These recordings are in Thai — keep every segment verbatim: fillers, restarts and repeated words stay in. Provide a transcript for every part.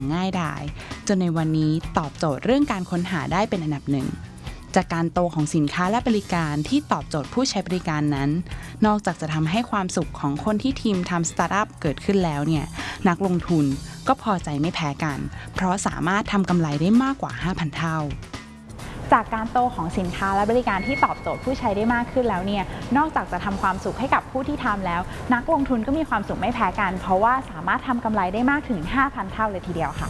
ง่ายดายจนในวันนี้ตอบโจทย์เรื่องการค้นหาได้เป็นอันดับหนึ่งจากการโตของสินค้าและบริการที่ตอบโจทย์ผู้ใช้บริการนั้นนอกจากจะทำให้ความสุขของคนที่ทีมทำสตาร์ทอัพเกิดขึ้นแล้วเนี่ยนักลงทุนก็พอใจไม่แพ้กันเพราะสามารถทำกำไรได้มากกว่า ห้าพัน เท่าจากการโตของสินค้าและบริการที่ตอบโจทย์ผู้ใช้ได้มากขึ้นแล้วเนี่ยนอกจากจะทำความสุขให้กับผู้ที่ทำแล้วนักลงทุนก็มีความสุขไม่แพ้กันเพราะว่าสามารถทำกำไรได้มากถึง ห้าพัน เท่าเลยทีเดียวค่ะ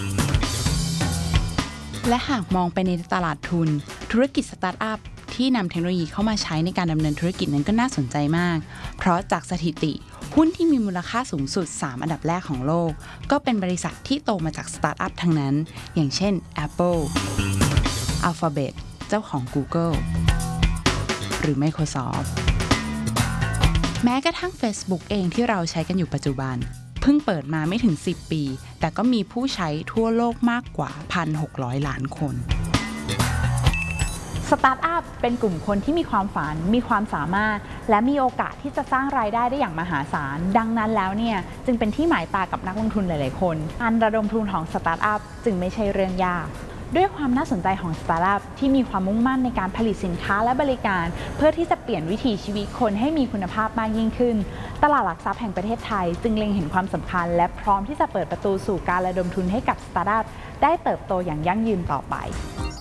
และหากมองไปในตลาดทุนธุรกิจสตาร์ทอัพที่นำเทคโนโลยีเข้ามาใช้ในการดำเนินธุรกิจนั้นก็น่าสนใจมากเพราะจากสถิติหุ้นที่มีมูลค่าสูงสุดสามอันดับแรกของโลกก็เป็นบริษัทที่โตมาจากสตาร์ทอัพทั้งนั้นอย่างเช่น Apple Alphabet เจ้าของ Google หรือ Microsoft แม้กระทั่ง Facebook เองที่เราใช้กันอยู่ปัจจุบันเพิ่งเปิดมาไม่ถึงสิบปีแต่ก็มีผู้ใช้ทั่วโลกมากกว่า หนึ่งพันหกร้อย ล้านคนสตาร์ทอัพเป็นกลุ่มคนที่มีความฝันมีความสามารถและมีโอกาสที่จะสร้างรายได้ได้อย่างมหาศาลดังนั้นแล้วเนี่ยจึงเป็นที่หมายตากับนักลงทุนหลายๆคนการระดมทุนของสตาร์ทอัพจึงไม่ใช่เรื่องยากด้วยความน่าสนใจของสตาร์ทอัพที่มีความมุ่งมั่นในการผลิตสินค้าและบริการเพื่อที่จะเปลี่ยนวิถีชีวิตคนให้มีคุณภาพมากยิ่งขึ้นตลาดหลักทรัพย์แห่งประเทศไทยจึงเล็งเห็นความสำคัญและพร้อมที่จะเปิดประตูสู่การระดมทุนให้กับสตาร์ทอัพได้เติบโตอย่างยั่งยืนต่อไป